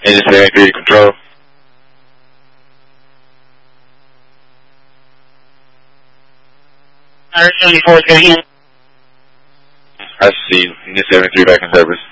Engine 73 to control. Alright, 74 is going in. I see. Engine 73 back in service.